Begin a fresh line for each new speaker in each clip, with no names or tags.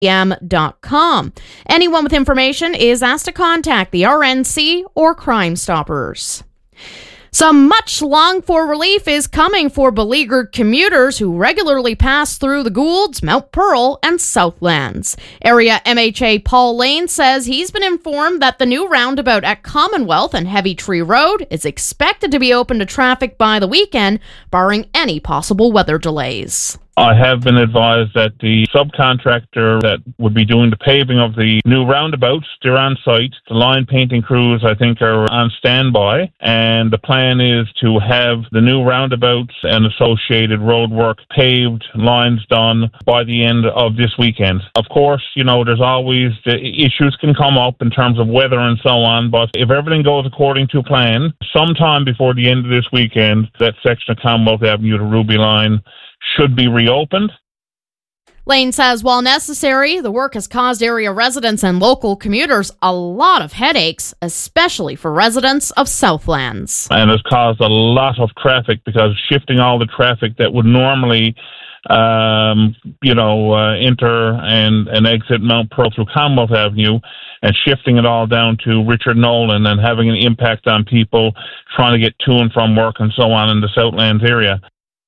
m.com. Anyone with information is asked to contact the RNC or Crime Stoppers. Some much longed-for relief is coming for beleaguered commuters who regularly pass through the Goulds, Mount Pearl, and Southlands. Area MHA Paul Lane says he's been informed that the new roundabout at Commonwealth and Heavy Tree Road is expected to be open to traffic by the weekend, barring any possible weather delays.
I have been advised that the subcontractor that would be doing the paving of the new roundabouts, they're on site. The line painting crews, I think, are on standby. And the plan is to have the new roundabouts and associated road work paved, lines done by the end of this weekend. Of course, there's always the issues can come up in terms of weather and so on. But if everything goes according to plan, sometime before the end of this weekend, that section of Commonwealth Avenue to Ruby line should be reopened.
Lane says while necessary, the work has caused area residents and local commuters a lot of headaches, especially for residents of Southlands.
And has caused a lot of traffic because shifting all the traffic that would normally enter and exit Mount Pearl through Commonwealth Avenue and shifting it all down to Richard Nolan and having an impact on people trying to get to and from work and so on in the Southlands area.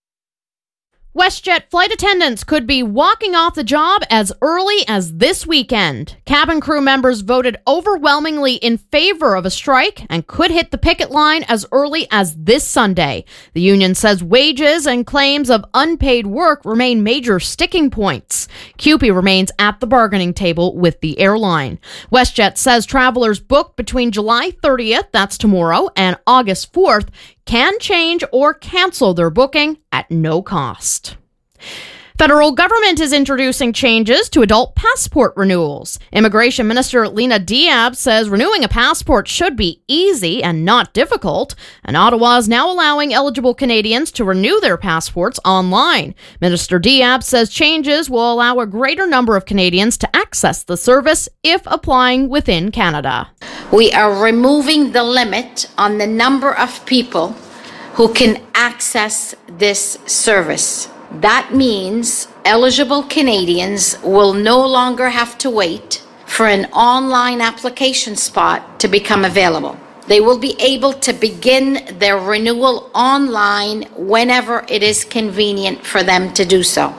WestJet flight attendants could be walking off the job as early as this weekend. Cabin crew members voted overwhelmingly in favor of a strike and could hit the picket line as early as this Sunday. The union says wages and claims of unpaid work remain major sticking points. CUPE remains at the bargaining table with the airline. WestJet says travelers booked between July 30th, that's tomorrow, and August 4th can change or cancel their booking at no cost. Federal government is introducing changes to adult passport renewals. Immigration Minister Lena Diab says renewing a passport should be easy and not difficult, and Ottawa is now allowing eligible Canadians to renew their passports online. Minister Diab says changes will allow a greater number of Canadians to access the service if applying within Canada.
We are removing the limit on the number of people who can access this service. That means eligible Canadians will no longer have to wait for an online application spot to become available. They will be able to begin their renewal online whenever it is convenient for them to do so.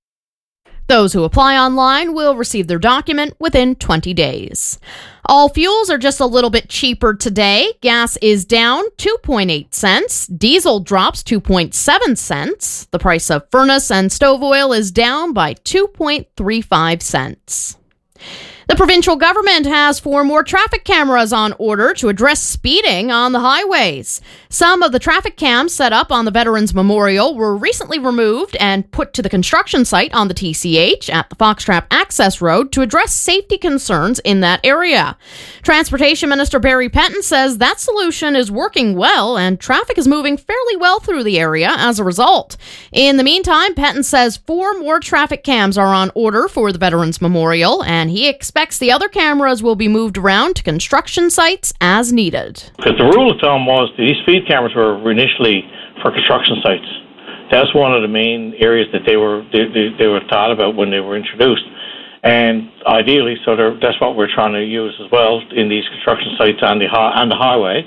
Those who apply online will receive their document within 20 days. All fuels are just a little bit cheaper today. Gas is down 2.8 cents. Diesel drops 2.7 cents. The price of furnace and stove oil is down by 2.35 cents. The provincial government has 4 more traffic cameras on order to address speeding on the highways. Some of the traffic cams set up on the Veterans Memorial were recently removed and put to the construction site on the TCH at the Foxtrap Access Road to address safety concerns in that area. Transportation Minister Barry Penton says that solution is working well and traffic is moving fairly well through the area as a result. In the meantime, Penton says 4 more traffic cams are on order for the Veterans Memorial, and he expects the other cameras will be moved around to construction sites as needed.
Because the rule of thumb was these speed cameras were initially for construction sites. That's one of the main areas that they were thought about when they were introduced. And ideally, that's what we're trying to use as well in these construction sites on the highway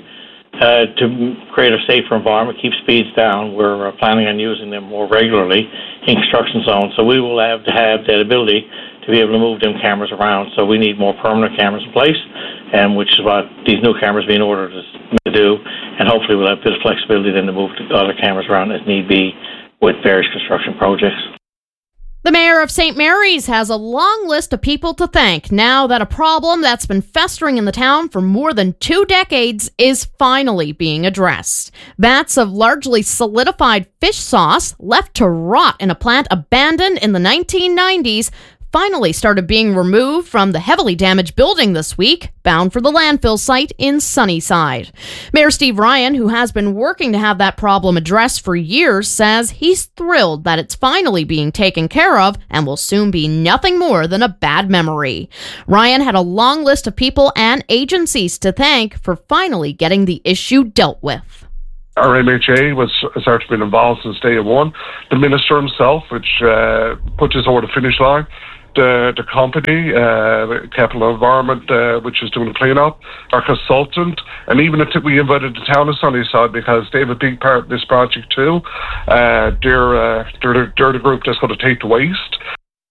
to create a safer environment, keep speeds down. We're planning on using them more regularly in construction zones. So we will have to have that ability to be able to move them cameras around. So we need more permanent cameras in place, and which is what these new cameras being ordered to do. And hopefully we'll have a bit of flexibility then to move the other cameras around as need be with various construction projects.
The mayor of St. Mary's has a long list of people to thank now that a problem that's been festering in the town for more than 2 decades is finally being addressed. Vats of largely solidified fish sauce left to rot in a plant abandoned in the 1990s finally started being removed from the heavily damaged building this week, bound for the landfill site in Sunnyside. Mayor Steve Ryan, who has been working to have that problem addressed for years, says he's thrilled that it's finally being taken care of and will soon be nothing more than a bad memory. Ryan had a long list of people and agencies to thank for finally getting the issue dealt with.
Our MHA has certainly been involved since day one. The minister himself, which put this over the finish line. the company, Capital Environment, which is doing the cleanup, our consultant, and even we invited the town of Sunnyside because they have a big part in this project too. They're the group that's going to take the waste.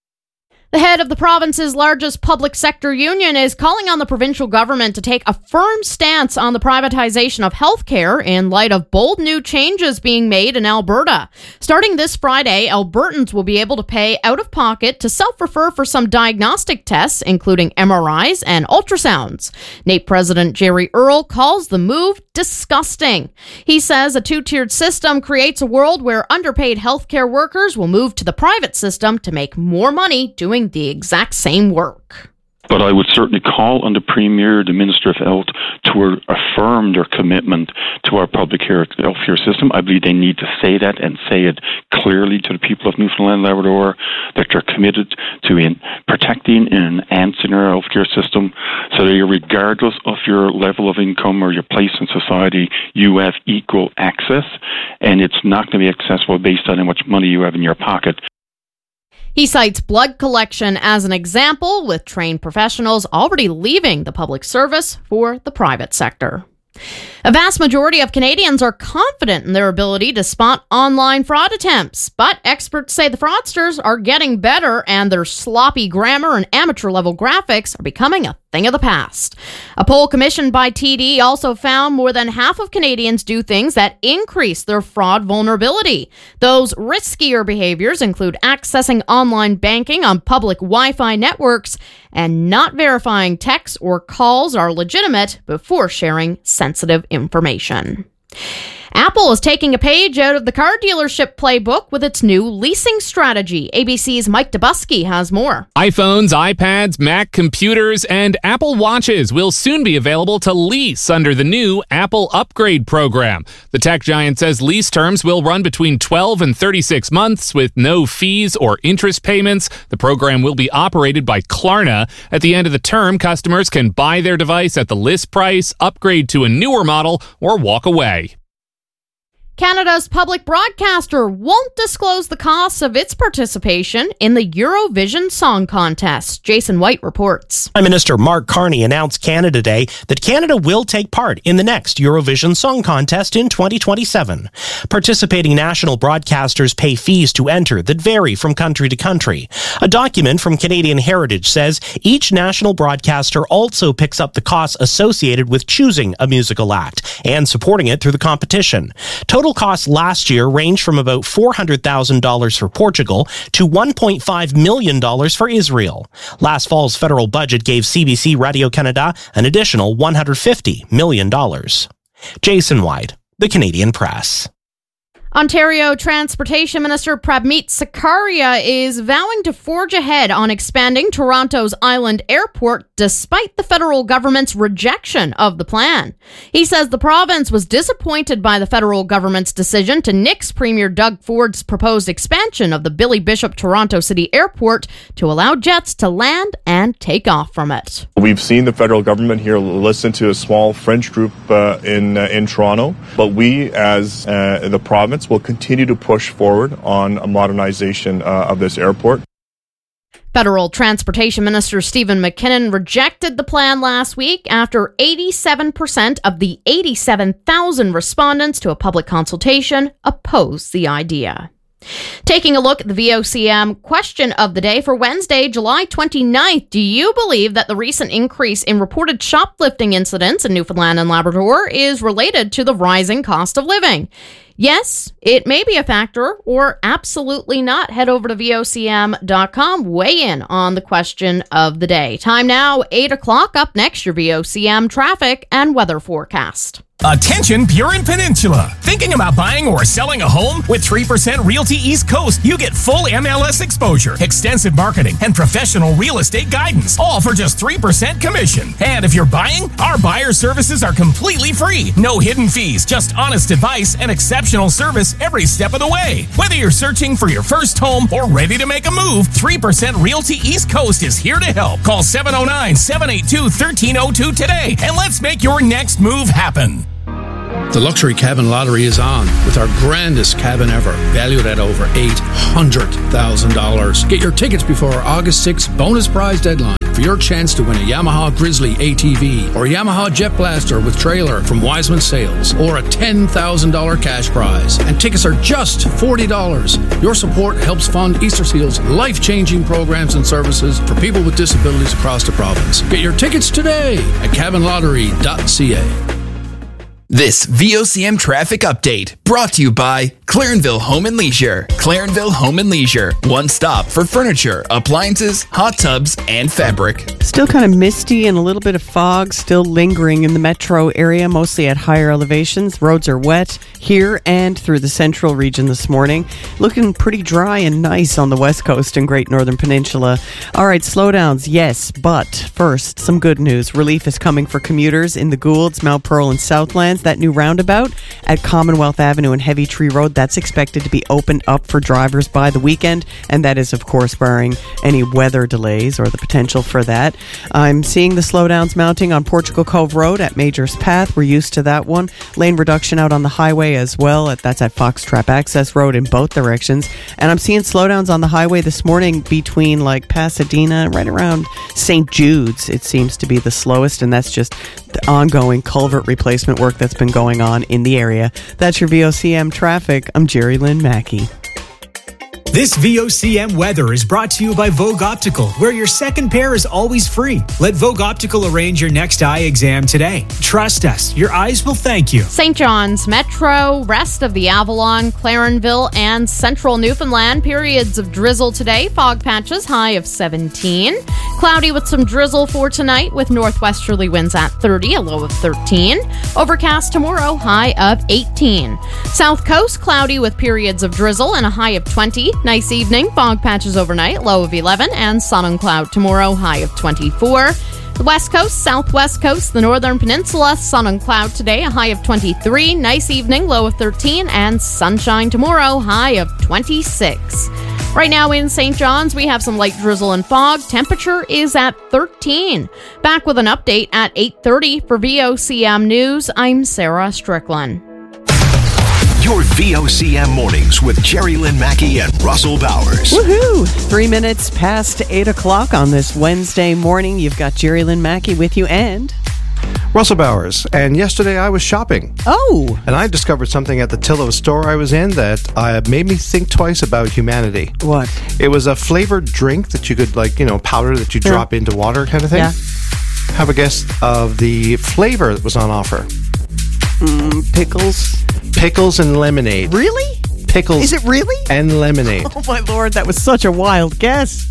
The head of the province's largest public sector union is calling on the provincial government to take a firm stance on the privatization of healthcare in light of bold new changes being made in Alberta. Starting this Friday, Albertans will be able to pay out of pocket to self-refer for some diagnostic tests, including MRIs and ultrasounds. NAPE President Jerry Earle calls the move disgusting. He says a two-tiered system creates a world where underpaid healthcare workers will move to the private system to make more money doing the exact same work.
But I would certainly call on the Premier, the Minister of Health, to affirm their commitment to our public healthcare system. I believe they need to say that and say it clearly to the people of Newfoundland and Labrador, that they're committed to protecting and enhancing our healthcare system so that regardless of your level of income or your place in society, you have equal access, and it's not going to be accessible based on how much money you have in your pocket.
He cites blood collection as an example, with trained professionals already leaving the public service for the private sector. A vast majority of Canadians are confident in their ability to spot online fraud attempts, but experts say the fraudsters are getting better and their sloppy grammar and amateur-level graphics are becoming a thing of the past. A poll commissioned by TD also found more than half of Canadians do things that increase their fraud vulnerability. Those riskier behaviors include accessing online banking on public Wi-Fi networks and not verifying texts or calls are legitimate before sharing sensitive information. Apple is taking a page out of the car dealership playbook with its new leasing strategy. ABC's Mike Dubusky has more.
iPhones, iPads, Mac computers, and Apple Watches will soon be available to lease under the new Apple Upgrade program. The tech giant says lease terms will run between 12 and 36 months with no fees or interest payments. The program will be operated by Klarna. At the end of the term, customers can buy their device at the list price, upgrade to a newer model, or walk away.
Canada's public broadcaster won't disclose the costs of its participation in the Eurovision Song Contest. Jason White reports.
Prime Minister Mark Carney announced Canada Day that Canada will take part in the next Eurovision Song Contest in 2027. Participating national broadcasters pay fees to enter that vary from country to country. A document from Canadian Heritage says each national broadcaster also picks up the costs associated with choosing a musical act and supporting it through the competition. Total costs last year ranged from about $400,000 for Portugal to $1.5 million for Israel. Last fall's federal budget gave CBC Radio-Canada an additional $150 million. Jason White, The Canadian Press.
Ontario Transportation Minister Prabmeet Sarkaria is vowing to forge ahead on expanding Toronto's Island Airport despite the federal government's rejection of the plan. He says the province was disappointed by the federal government's decision to nix Premier Doug Ford's proposed expansion of the Billy Bishop Toronto City Airport to allow jets to land and take off from it.
We've seen the federal government here listen to a small French group in Toronto, but we as the province will continue to push forward on a modernization of this airport.
Federal Transportation Minister Stephen McKinnon rejected the plan last week after 87% of the 87,000 respondents to a public consultation opposed the idea. Taking a look at the VOCM question of the day for Wednesday, July 29th. Do you believe that the recent increase in reported shoplifting incidents in Newfoundland and Labrador is related to the rising cost of living? Yes, it may be a factor, or absolutely not. Head over to VOCM.com. Weigh in on the question of the day. Time now, 8 o'clock. Up next, your VOCM traffic and weather forecast.
Attention Burin Peninsula. Thinking about buying or selling a home? With 3% Realty East Coast, you get full MLS exposure, extensive marketing, and professional real estate guidance, all for just 3% commission. And if you're buying, our buyer services are completely free. No hidden fees, just honest advice and exceptional service every step of the way. Whether you're searching for your first home or ready to make a move, 3% Realty East Coast is here to help. Call 709-782-1302 today, and let's make your next move happen.
The Luxury Cabin Lottery is on with our grandest cabin ever, valued at over $800,000. Get your tickets before our August 6th bonus prize deadline for your chance to win a Yamaha Grizzly ATV or a Yamaha Jet Blaster with trailer from Wiseman Sales or a $10,000 cash prize. And tickets are just $40. Your support helps fund Easter Seal's life-changing programs and services for people with disabilities across the province. Get your tickets today at cabinlottery.ca.
This VOCM traffic update brought to you by Clarenville Home and Leisure. Clarenville Home and Leisure. One stop for furniture, appliances, hot tubs, and fabric.
Still kind of misty and a little bit of fog still lingering in the metro area, mostly at higher elevations. Roads are wet here and through the central region this morning. Looking pretty dry and nice on the west coast and Great Northern Peninsula. All right, slowdowns, yes, but first, some good news. Relief is coming for commuters in the Goulds, Mount Pearl, and Southlands. That new roundabout at Commonwealth Avenue and Heavy Tree Road, that's expected to be opened up for drivers by the weekend, and that is, of course, barring any weather delays or the potential for that. I'm seeing the slowdowns mounting on Portugal Cove Road at Majors Path. We're used to that one. Lane reduction out on the highway as well. That's at Fox Trap Access Road in both directions. And I'm seeing slowdowns on the highway this morning between like Pasadena, right around St. Jude's. It seems to be the slowest, and that's just the ongoing culvert replacement work that's been going on in the area. That's your VOCM traffic. I'm Jerry Lynn Mackey.
This VOCM weather is brought to you by Vogue Optical, where your second pair is always free. Let Vogue Optical arrange your next eye exam today. Trust us, your eyes will thank you.
St. John's Metro, rest of the Avalon, Clarenville, and central Newfoundland. Periods of drizzle today. Fog patches, high of 17. Cloudy with some drizzle for tonight with northwesterly winds at 30, a low of 13. Overcast tomorrow, high of 18. South Coast, cloudy with periods of drizzle and a high of 20. Nice evening. Fog patches overnight, low of 11, and sun and cloud tomorrow, high of 24. The West Coast, Southwest Coast, the Northern Peninsula, sun and cloud today, a high of 23. Nice evening, low of 13, and sunshine tomorrow, high of 26. Right now in St. John's, we have some light drizzle and fog. Temperature is at 13. Back with an update at 8:30 for VOCM News. I'm Sarah Strickland.
Your VOCM mornings with Jerry Lynn Mackey and Russell Bowers.
Woohoo! 3 minutes past 8 o'clock on this Wednesday morning. You've got Jerry Lynn Mackey with you and
Russell Bowers. And yesterday I was shopping.
Oh!
And I discovered something at the Tillo store I was in that made me think twice about humanity.
What?
It was a flavored drink that you could, powder that you drop into water kind of thing.
Yeah.
Have a guess of the flavor that was on offer.
Pickles.
Pickles and lemonade.
Really?
Pickles.
Is it really?
And lemonade.
Oh my Lord, that was such a wild guess.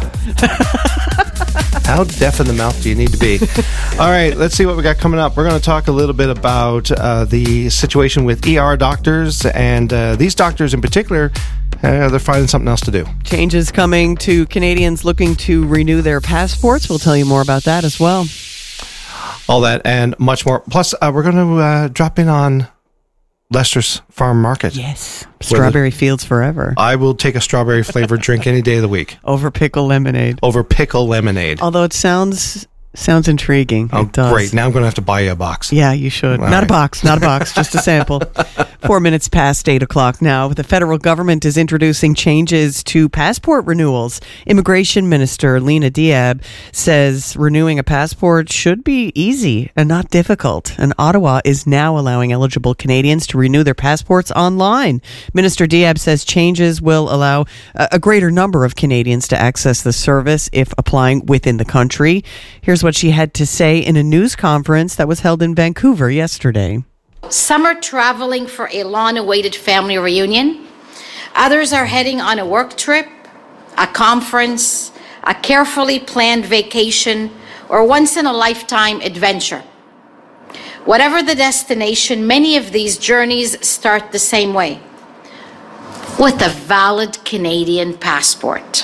How deaf in the mouth do you need to be? All right, let's see what we got coming up. We're going to talk a little bit about the situation with ER doctors, and these doctors in particular, they're finding something else to do.
Changes coming to Canadians looking to renew their passports. We'll tell you more about that as well.
All that and much more. Plus, we're going to drop in on Lester's Farm Market.
Yes. Strawberry fields forever.
I will take a strawberry flavored drink any day of the week.
Over pickle lemonade.
Over pickle lemonade.
Although it sounds intriguing.
Oh,
it does.
Great. Now I'm going to have to buy you a box.
Yeah, you should. Not a box, just a sample. 4 minutes past 8 o'clock now. The federal government is introducing changes to passport renewals. Immigration Minister Lena Diab says renewing a passport should be easy and not difficult. And Ottawa is now allowing eligible Canadians to renew their passports online. Minister Diab says changes will allow a greater number of Canadians to access the service if applying within the country. Here's what she had to say in a news conference that was held in Vancouver yesterday.
Some are traveling for a long-awaited family reunion. Others are heading on a work trip, a conference, a carefully planned vacation, or once-in-a-lifetime adventure. Whatever the destination, many of these journeys start the same way, with a valid Canadian passport.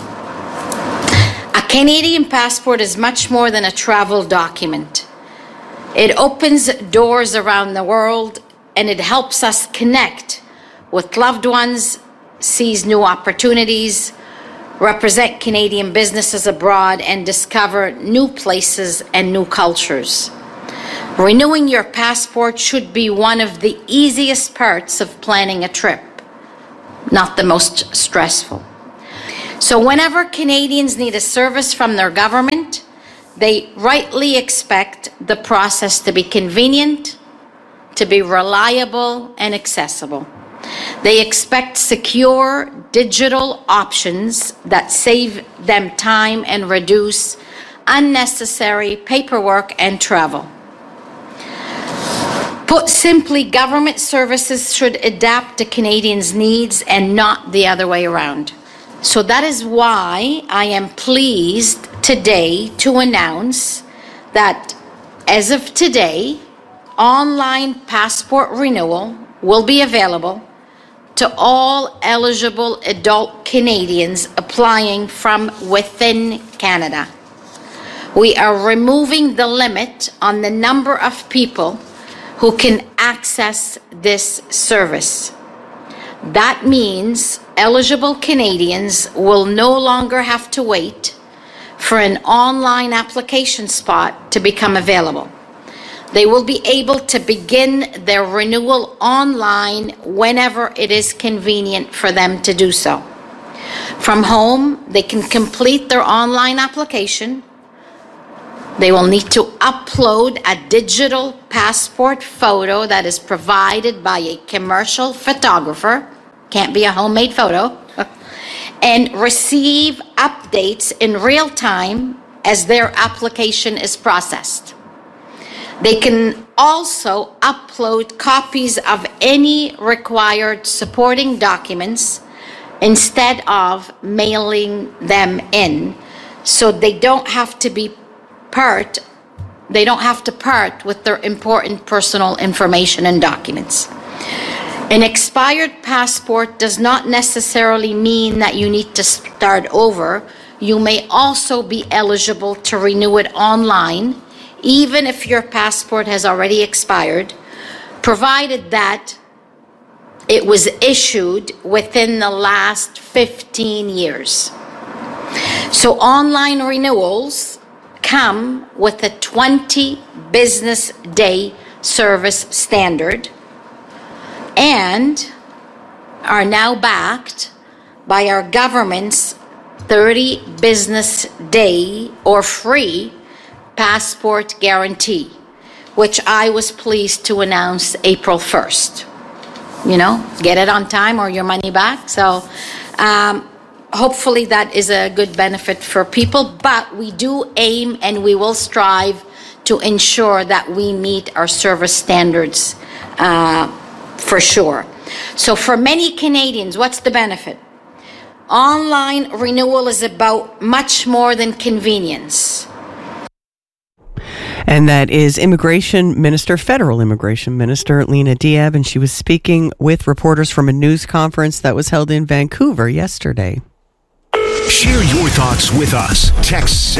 A Canadian passport is much more than a travel document. It opens doors around the world, and it helps us connect with loved ones, seize new opportunities, represent Canadian businesses abroad, and discover new places and new cultures. Renewing your passport should be one of the easiest parts of planning a trip, not the most stressful. So whenever Canadians need a service from their government, they rightly expect the process to be convenient, to be reliable and accessible. They expect secure digital options that save them time and reduce unnecessary paperwork and travel. Put simply, government services should adapt to Canadians' needs and not the other way around. So that is why I am pleased today to announce that as of today, online passport renewal will be available to all eligible adult Canadians applying from within Canada. We are removing the limit on the number of people who can access this service. That means eligible Canadians will no longer have to wait for an online application spot to become available. They will be able to begin their renewal online whenever it is convenient for them to do so. From home, they can complete their online application. They will need to upload a digital passport photo that is provided by a commercial photographer, can't be a homemade photo, and receive updates in real time as their application is processed. They can also upload copies of any required supporting documents instead of mailing them in, so they don't have to part with their important personal information and documents. An expired passport does not necessarily mean that you need to start over. You may also be eligible to renew it online, even if your passport has already expired, provided that it was issued within the last 15 years. So online renewals come with a 20 business day service standard and are now backed by our government's 30 business day or free passport guarantee, which I was pleased to announce April 1st. You know, get it on time or your money back. So hopefully that is a good benefit for people, but we do aim and we will strive to ensure that we meet our service standards for sure. So for many Canadians, what's the benefit? Online renewal is about much more than convenience.
And that is Federal Immigration Minister Lena Diab, and she was speaking with reporters from a news conference that was held in Vancouver yesterday.
Share your thoughts with us. Text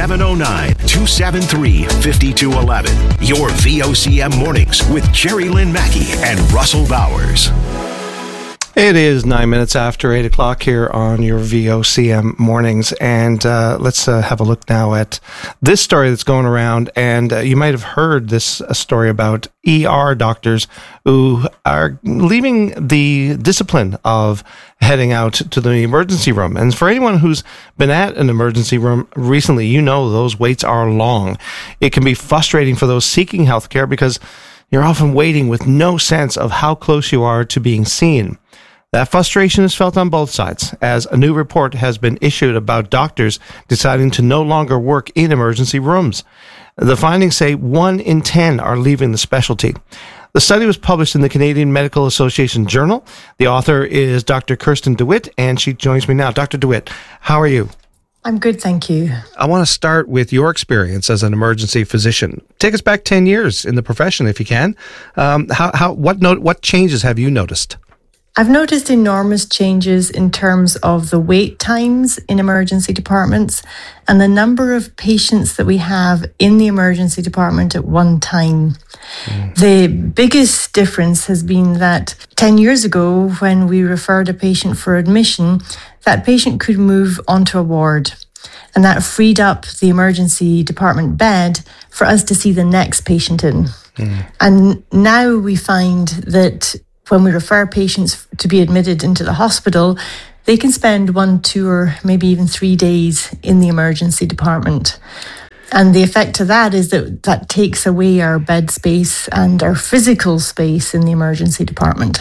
709-273-5211. Your VOCM mornings with Jerry Lynn Mackey and Russell Bowers.
It is 9 minutes after 8 o'clock here on your VOCM mornings, and let's have a look now at this story that's going around. And you might have heard this story about ER doctors who are leaving the discipline of heading out to the emergency room. And for anyone who's been at an emergency room recently, you know those waits are long. It can be frustrating for those seeking healthcare because you're often waiting with no sense of how close you are to being seen. That frustration is felt on both sides, as a new report has been issued about doctors deciding to no longer work in emergency rooms. The findings say 1 in 10 are leaving the specialty. The study was published in the Canadian Medical Association Journal. The author is Dr. Kirsten DeWitt, and she joins me now. Dr. DeWitt, how are you?
I'm good, thank you.
I want to start with your experience as an emergency physician. Take us back 10 years in the profession, if you can. What changes have you noticed?
I've noticed enormous changes in terms of the wait times in emergency departments and the number of patients that we have in the emergency department at one time. The biggest difference has been that 10 years ago, when we referred a patient for admission, that patient could move onto a ward, and that freed up the emergency department bed for us to see the next patient in. And now we find that when we refer patients to be admitted into the hospital, they can spend 1, 2, or maybe even 3 days in the emergency department. And the effect of that is that takes away our bed space and our physical space in the emergency department.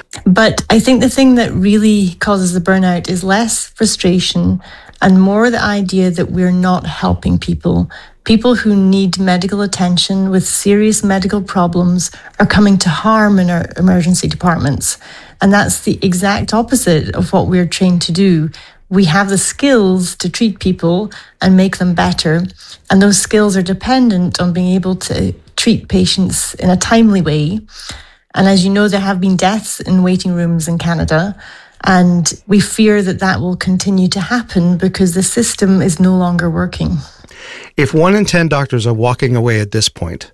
But I think the thing that really causes the burnout is less frustration and more the idea that we're not helping people. People who need medical attention with serious medical problems are coming to harm in our emergency departments. And that's the exact opposite of what we're trained to do. We have the skills to treat people and make them better. And those skills are dependent on being able to treat patients in a timely way. And as you know, there have been deaths in waiting rooms in Canada. And we fear that that will continue to happen because the system is no longer working.
If 1 in 10 doctors are walking away at this point,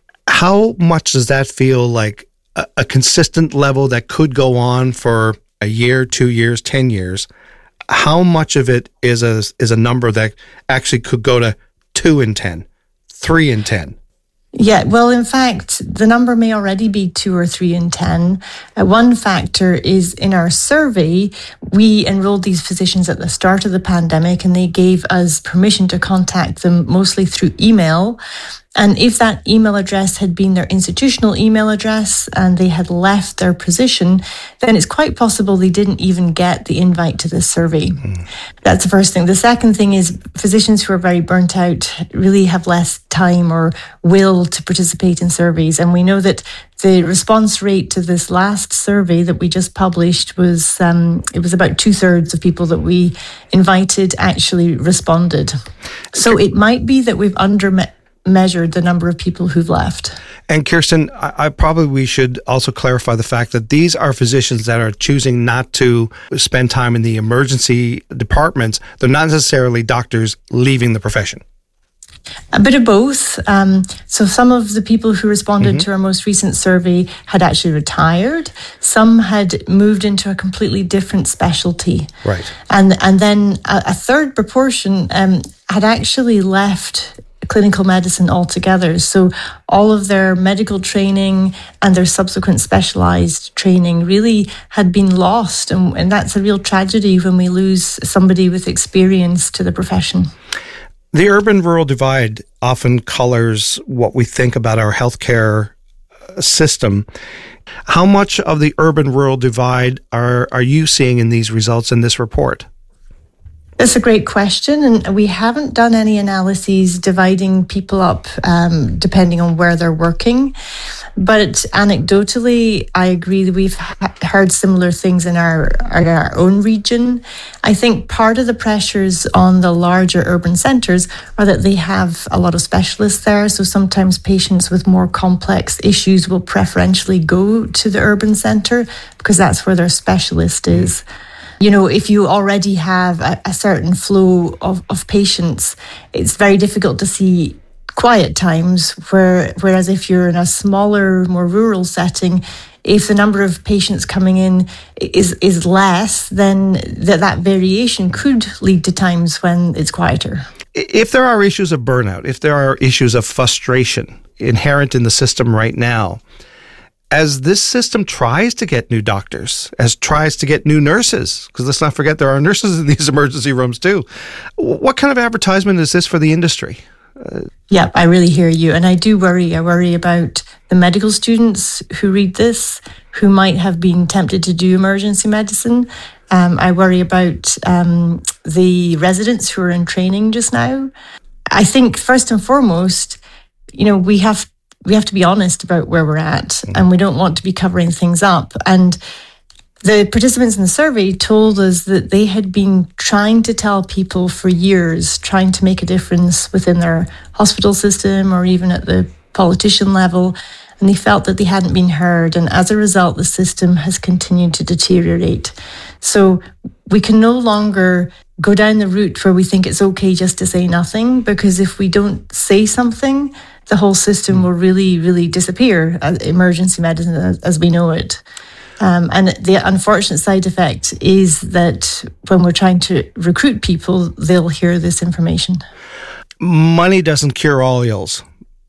how much does that feel like a consistent level that could go on for a year, 2 years, 10 years? How much of it is a number that actually could go to 2 in 10, 3 in 10?
Yeah, well, in fact, the number may already be 2 or 3 in 10. One factor is in our survey, we enrolled these physicians at the start of the pandemic and they gave us permission to contact them mostly through email. And if that email address had been their institutional email address and they had left their position, then it's quite possible they didn't even get the invite to this survey. That's the first thing. The second thing is physicians who are very burnt out really have less time or will to participate in surveys. And we know that the response rate to this last survey that we just published was, it was about 2/3 of people that we invited actually responded. So it might be that we've measured the number of people who've left.
And Kirsten, we should also clarify the fact that these are physicians that are choosing not to spend time in the emergency departments. They're not necessarily doctors leaving the profession.
A bit of both. So some of the people who responded to our most recent survey had actually retired. Some had moved into a completely different specialty.
Right.
And then a third proportion had actually left clinical medicine altogether. So all of their medical training and their subsequent specialized training really had been lost. And that's a real tragedy when we lose somebody with experience to the profession.
The urban-rural divide often colors what we think about our healthcare system. How much of the urban-rural divide are you seeing in these results in this report?
That's a great question, and we haven't done any analyses dividing people up depending on where they're working. But anecdotally, I agree that we've heard similar things in our own region. I think part of the pressures on the larger urban centres are that they have a lot of specialists there. So sometimes patients with more complex issues will preferentially go to the urban centre because that's where their specialist is. You know, if you already have a certain flow of patients, it's very difficult to see quiet times, whereas if you're in a smaller, more rural setting, if the number of patients coming in is less, then that variation could lead to times when it's quieter.
If there are issues of burnout, if there are issues of frustration inherent in the system right now, as this system tries to get new doctors, as tries to get new nurses, because let's not forget there are nurses in these emergency rooms too, what kind of advertisement is this for the industry?
Yeah, I really hear you. And I do worry. I worry about the medical students who read this, who might have been tempted to do emergency medicine. I worry about the residents who are in training just now. I think first and foremost, you know, we have to be honest about where we're at, and we don't want to be covering things up. And the participants in the survey told us that they had been trying to tell people for years, trying to make a difference within their hospital system or even at the politician level, and they felt that they hadn't been heard. And as a result, the system has continued to deteriorate. So we can no longer go down the route where we think it's okay just to say nothing, because if we don't say something, the whole system will really, really disappear, emergency medicine as we know it. And the unfortunate side effect is that when we're trying to recruit people, they'll hear this information.
Money doesn't cure all ills,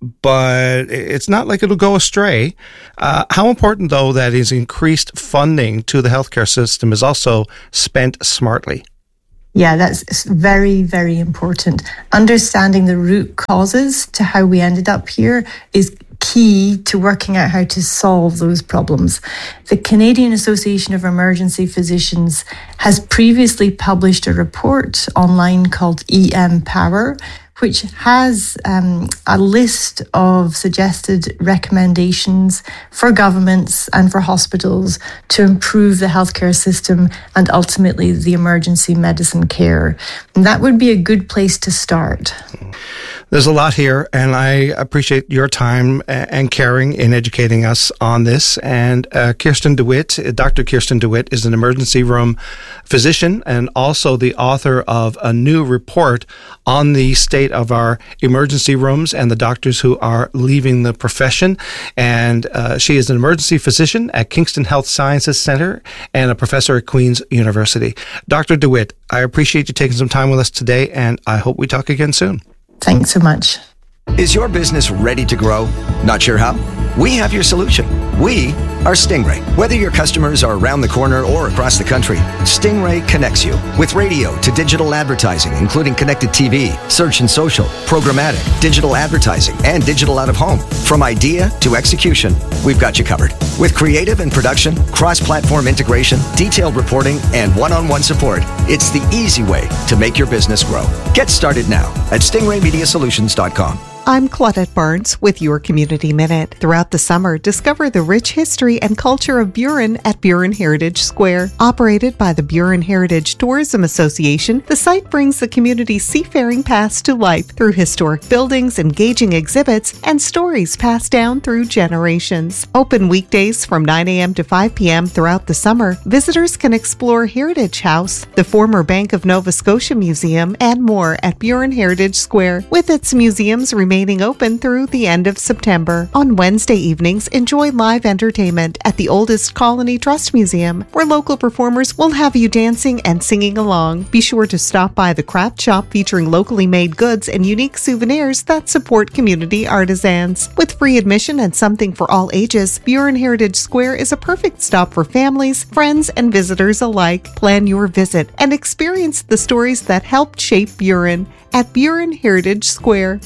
but it's not like it'll go astray. How important, though, that is increased funding to the healthcare system is also spent smartly?
Yeah, that's very, very important. Understanding the root causes to how we ended up here is key to working out how to solve those problems. The Canadian Association of Emergency Physicians has previously published a report online called EM Power, which has a list of suggested recommendations for governments and for hospitals to improve the healthcare system and ultimately the emergency medicine care. And that would be a good place to start.
There's a lot here, and I appreciate your time and caring in educating us on this. And Kirsten DeWitt, Dr. Kirsten DeWitt, is an emergency room physician and also the author of a new report on the state of our emergency rooms and the doctors who are leaving the profession. And she is an emergency physician at Kingston Health Sciences Center and a professor at Queen's University. Dr. DeWitt, I appreciate you taking some time with us today, and I hope we talk again soon.
Thanks so much.
Is your business ready to grow? Not sure how? We have your solution. We are Stingray. Whether your customers are around the corner or across the country, Stingray connects you with radio to digital advertising, including connected TV, search and social, programmatic, digital advertising, and digital out of home. From idea to execution, we've got you covered. With creative and production, cross-platform integration, detailed reporting, and one-on-one support, it's the easy way to make your business grow. Get started now at stingraymediasolutions.com.
I'm Claudette Barnes with your Community Minute. Throughout the summer, discover the rich history and culture of Burin at Burin Heritage Square. Operated by the Burin Heritage Tourism Association, the site brings the community's seafaring past to life through historic buildings, engaging exhibits, and stories passed down through generations. Open weekdays from 9 a.m. to 5 p.m. throughout the summer, visitors can explore Heritage House, the former Bank of Nova Scotia Museum, and more at Burin Heritage Square, with its museums remaining open through the end of September. On Wednesday evenings, enjoy live entertainment at the Oldest Colony Trust Museum, where local performers will have you dancing and singing along. Be sure to stop by the craft shop featuring locally made goods and unique souvenirs that support community artisans. With free admission and something for all ages, Burin Heritage Square is a perfect stop for families, friends, and visitors alike. Plan your visit and experience the stories that helped shape Burin at Burin Heritage Square.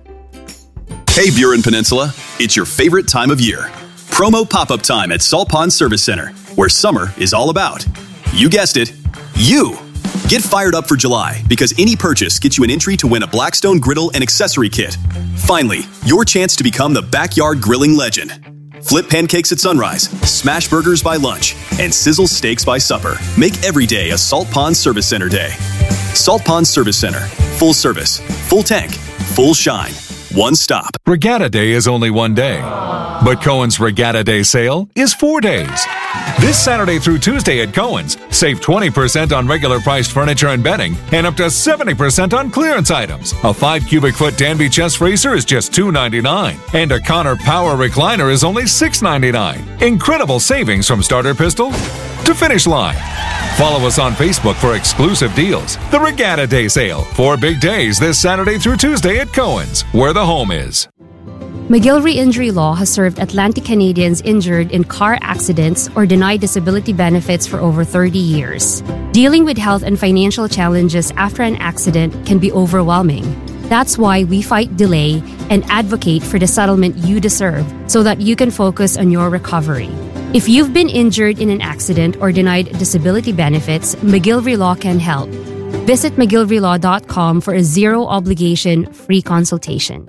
Hey Burin Peninsula, it's your favorite time of year. Promo pop-up time at Salt Pond Service Center, where summer is all about. You guessed it, you! Get fired up for July, because any purchase gets you an entry to win a Blackstone griddle and accessory kit. Finally, your chance to become the backyard grilling legend. Flip pancakes at sunrise, smash burgers by lunch, and sizzle steaks by supper. Make every day a Salt Pond Service Center day. Salt Pond Service Center. Full service, full tank, full shine. One stop.
Regatta Day is only one day, but Cohen's Regatta Day sale is 4 days. This Saturday through Tuesday at Cohen's, save 20% on regular priced furniture and bedding and up to 70% on clearance items. A 5 cubic foot Danby chest freezer is just $2.99, and a Connor Power recliner is only $6.99. Incredible savings from starter pistol to finish line. Follow us on Facebook for exclusive deals. The Regatta Day sale. 4 big days this Saturday through Tuesday at Cohen's, where the home is.
McGillivray Injury Law has served Atlantic Canadians injured in car accidents or denied disability benefits for over 30 years. Dealing with health and financial challenges after an accident can be overwhelming. That's why we fight delay and advocate for the settlement you deserve so that you can focus on your recovery. If you've been injured in an accident or denied disability benefits, McGillivray Law can help. Visit McGillivraylAw.com for a zero-obligation free consultation.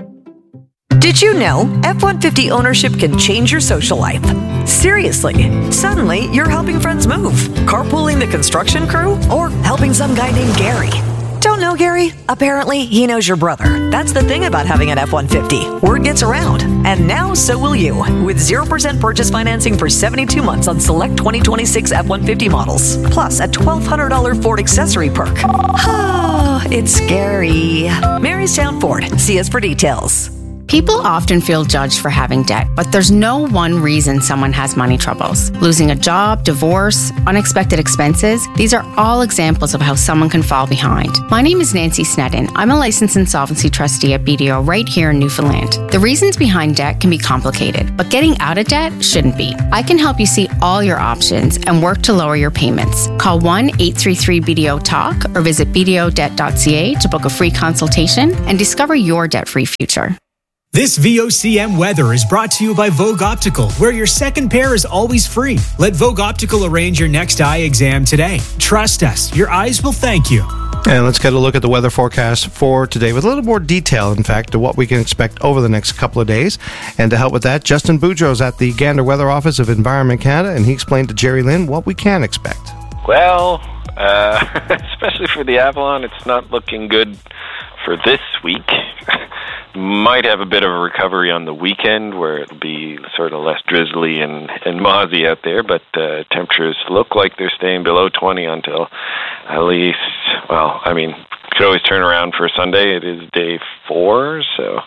Did you know F-150 ownership can change your social life? Seriously, suddenly you're helping friends move, carpooling the construction crew, or helping some guy named Gary. Don't know Gary? Apparently, he knows your brother. That's the thing about having an F-150. Word gets around. And now, so will you. With 0% purchase financing for 72 months on select 2026 F-150 models. Plus a $1,200 Ford accessory perk. Ah, it's scary. Marystown Ford. See us for details.
People often feel judged for having debt, but there's no one reason someone has money troubles. Losing a job, divorce, unexpected expenses, these are all examples of how someone can fall behind. My name is Nancy Snedden. I'm a licensed insolvency trustee at BDO right here in Newfoundland. The reasons behind debt can be complicated, but getting out of debt shouldn't be. I can help you see all your options and work to lower your payments. Call 1-833-BDO-TALK or visit bdodebt.ca to book a free consultation and discover your debt-free future.
This VOCM weather is brought to you by Vogue Optical, where your second pair is always free. Let Vogue Optical arrange your next eye exam today. Trust us, your eyes will thank you.
And let's get a look at the weather forecast for today with a little more detail, in fact, to what we can expect over the next couple of days. And to help with that, Justin Boudreau's at the Gander Weather Office of Environment Canada, and he explained to Jerry Lynn what we can expect.
Well, especially for the Avalon, it's not looking good for this week. Might have a bit of a recovery on the weekend where it'll be sort of less drizzly and mozzy out there, but temperatures look like they're staying below 20 until at least, well, I mean, could always turn around for Sunday. It is day 4, so,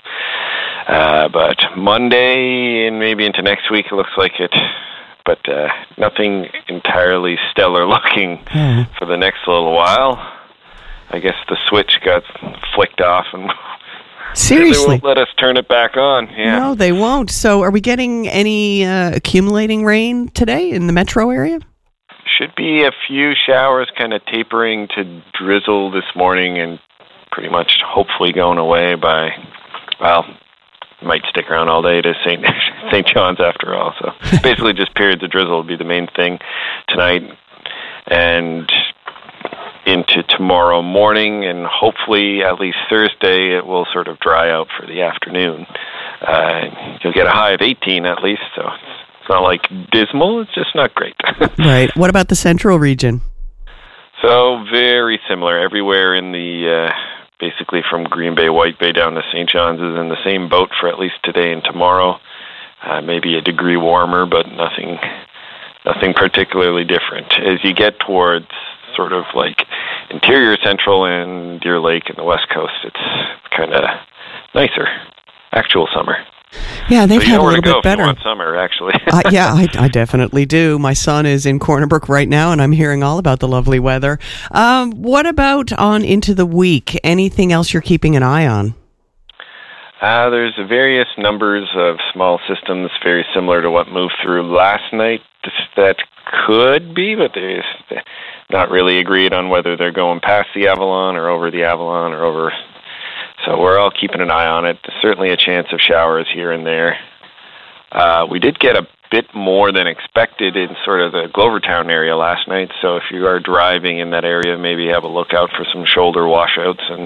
but Monday and maybe into next week it looks like it, but nothing entirely stellar looking for the next little while. I guess the switch got flicked off and
seriously,
they won't let us turn it back on. Yeah.
No, they won't. So are we getting any accumulating rain today in the metro area?
Should be a few showers kind of tapering to drizzle this morning and pretty much hopefully going away by, well, might stick around all day to St. John's after all. So basically just periods of drizzle will be the main thing tonight and into tomorrow morning, and hopefully at least Thursday it will sort of dry out for the afternoon. You'll get a high of 18 at least, so it's not like dismal, it's just not great.
Right. What about the central region?
So very similar. Everywhere in the, basically from Green Bay, White Bay down to St. John's is in the same boat for at least today and tomorrow. Maybe a degree warmer, but nothing particularly different. As you get towards sort of like interior central and Deer Lake and the West Coast, it's kind of nicer. Actual summer.
Yeah, they've
so
had a little bit better.
You want summer, actually.
Yeah, I definitely do. My son is in Corner Brook right now, and I'm hearing all about the lovely weather. What about on into the week? Anything else you're keeping an eye on?
There's various numbers of small systems very similar to what moved through last night that could be, but they're not really agreed on whether they're going past the Avalon or over the Avalon or over. So we're all keeping an eye on it. There's certainly a chance of showers here and there. We did get a bit more than expected in sort of the Glovertown area last night, so if you are driving in that area, maybe have a look out for some shoulder washouts and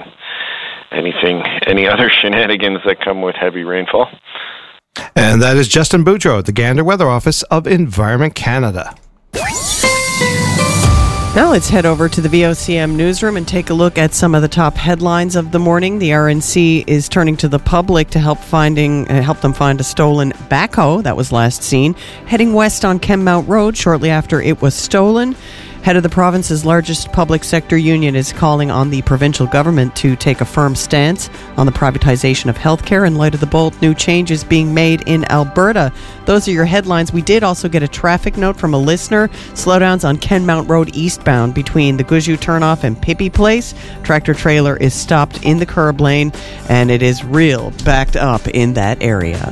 any other shenanigans that come with heavy rainfall.
And that is Justin Boudreau at the Gander Weather Office of Environment Canada.
Now let's head over to the VOCM newsroom and take a look at some of the top headlines of the morning. The RNC is turning to the public to help them find a stolen backhoe that was last seen heading west on Kenmount Road shortly after it was stolen. Head of the province's largest public sector union is calling on the provincial government to take a firm stance on the privatization of healthcare in light of the bold new changes being made in Alberta. Those are your headlines. We did also get a traffic note from a listener. Slowdowns on Kenmount Road eastbound between the Guzhou turnoff and Pippi Place. Tractor trailer is stopped in the curb lane, and it is real backed up in that area.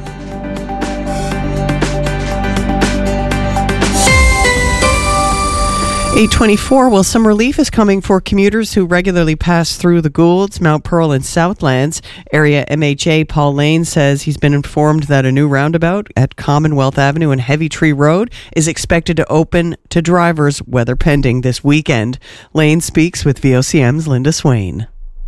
$824. Well, some relief is coming for commuters who regularly pass through the Goulds, Mount Pearl, and Southlands. Area MHA Paul Lane says he's been informed that a new roundabout at Commonwealth Avenue and Heavy Tree Road is expected to open to drivers, weather pending, this weekend. Lane speaks with VOCM's Linda Swain.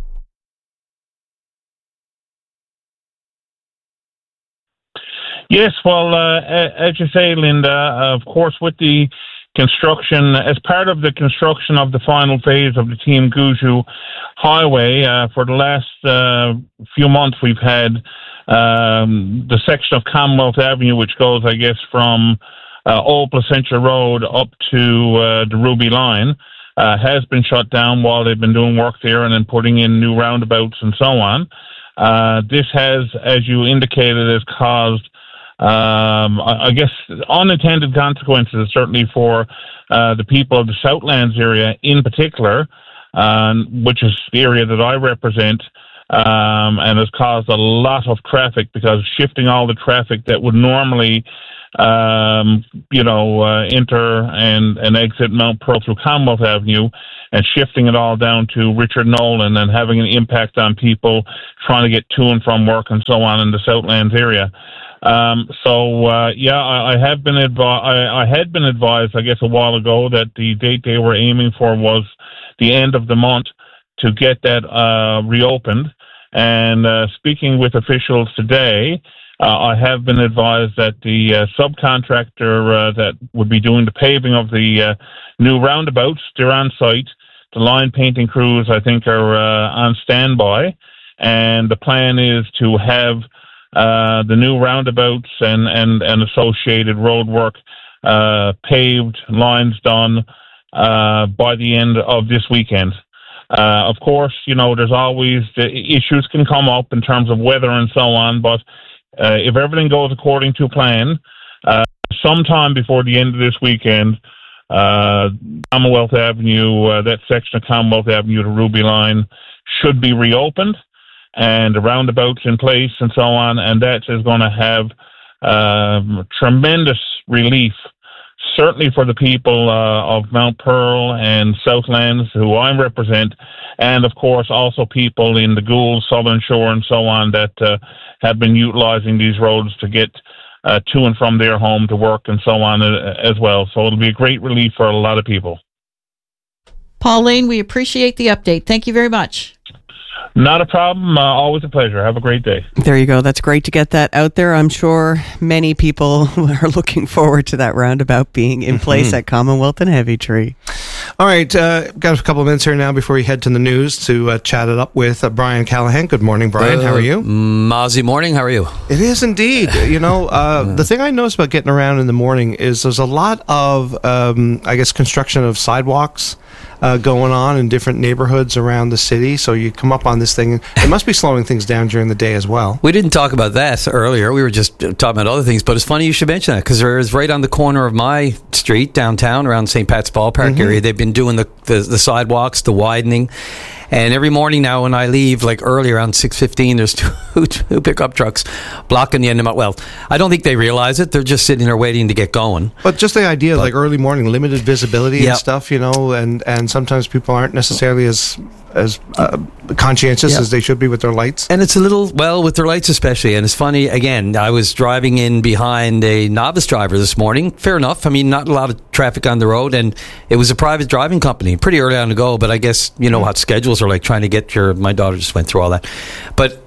Yes, well, as you say, Linda, of course, with the construction, as part of the construction of the final phase of the Team Guzhou Highway, for the last few months we've had the section of Commonwealth Avenue, which goes, I guess, from Old Placentia Road up to the Ruby Line, has been shut down while they've been doing work there and then putting in new roundabouts and so on. This has, as you indicated, has caused, I guess, unintended consequences, certainly for the people of the Southlands area in particular, which is the area that I represent, and has caused a lot of traffic, because shifting all the traffic that would normally enter and exit Mount Pearl through Commonwealth Avenue, and shifting it all down to Richard Nolan, and having an impact on people trying to get to and from work and so on in the Southlands area. I had been advised, I guess, a while ago, that the date they were aiming for was the end of the month to get that reopened. And speaking with officials today, I have been advised that the subcontractor that would be doing the paving of the new roundabouts, they're on site. The line painting crews, I think, are on standby. And the plan is to have the new roundabouts and associated road work paved, lines done by the end of this weekend. Of course, there's always issues can come up in terms of weather and so on, but if everything goes according to plan, sometime before the end of this weekend, Commonwealth Avenue, that section of Commonwealth Avenue to Ruby Line should be reopened, and the roundabouts in place and so on, and that is going to have tremendous relief, certainly for the people of Mount Pearl and Southlands, who I represent, and of course also people in the Gould, Southern Shore and so on that have been utilizing these roads to get to and from their home to work and so on as well. So it'll be a great relief for a lot of people.
Pauline, we appreciate the update. Thank you very much.
Not a problem. Always a pleasure. Have a great day.
There you go. That's great to get that out there. I'm sure many people are looking forward to that roundabout being in place at Commonwealth and Heavy Tree.
All right. Got a couple of minutes here now before we head to the news to chat it up with Brian Callahan. Good morning, Brian. How are you?
Mozzie morning. How are you?
It is indeed. The thing I noticed about getting around in the morning is there's a lot of, construction of sidewalks going on in different neighborhoods around the city. So you come up on this thing, and it must be slowing things down during the day as well.
We didn't talk about that earlier. We were just talking about other things, but it's funny you should mention that, because there is right on the corner of my street downtown around St. Pat's Ballpark area, they've been doing the sidewalks, the widening. And every morning now when I leave, like early around 6:15, there's two pickup trucks blocking the end of my... Well, I don't think they realize it. They're just sitting there waiting to get going.
But just the idea of like early morning, limited visibility and stuff, and sometimes people aren't necessarily as conscientious as they should be with their lights.
And it's a little, with their lights especially. And it's funny, again, I was driving in behind a novice driver this morning. Fair enough. I mean, not a lot of traffic on the road. And it was a private driving company, pretty early on to go. But I guess, how schedules are like trying to get my daughter just went through all that. But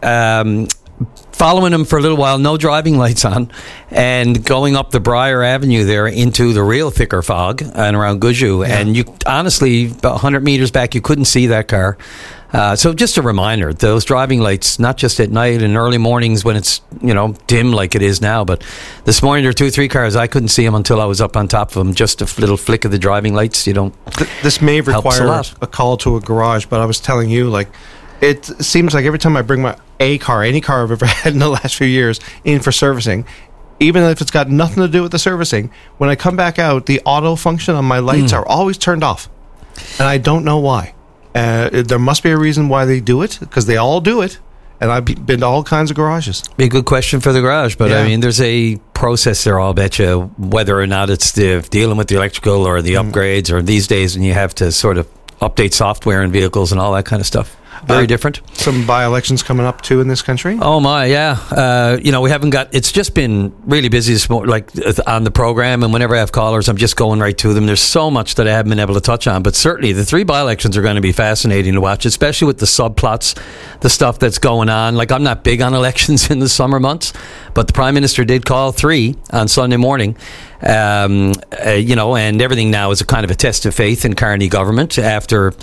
following him for a little while, no driving lights on, and going up the Briar Avenue there into the real thicker fog and around Guju. Yeah. And you honestly, about 100 meters back, you couldn't see that car. So just a reminder, those driving lights, not just at night and early mornings when it's, dim like it is now, but this morning there were 2 or 3 cars. I couldn't see them until I was up on top of them. Just a little flick of the driving lights.
This may require a call to a garage, but I was telling you, it seems like every time I bring any car I've ever had in the last few years in for servicing, even if it's got nothing to do with the servicing, when I come back out, the auto function on my lights are always turned off. And I don't know why. There must be a reason why they do it, because they all do it. And I've been to all kinds of garages.
Be a good question for the garage, but I mean, there's a process there, I'll bet you, whether or not it's dealing with the electrical or the upgrades, or these days when you have to sort of update software in vehicles and all that kind of stuff. Very different.
Some by-elections coming up too in this country.
Oh my, yeah. We haven't got. It's just been really busy this morning, like on the program. And whenever I have callers, I'm just going right to them. There's so much that I haven't been able to touch on. But certainly, the 3 by-elections are going to be fascinating to watch, especially with the subplots, the stuff that's going on. Like, I'm not big on elections in the summer months, but the Prime Minister did call 3 on Sunday morning. And everything now is a kind of a test of faith in Carney government after